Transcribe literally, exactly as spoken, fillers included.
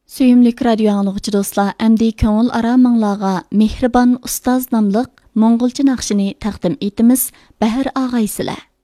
Suyumlik radio anlıqçı dostlar, əmdi köngül ara mыңlağa Mehribon Ustaz namlıq Moңgolca naqşini təqdim etimiz. Bəhir ağaysılar.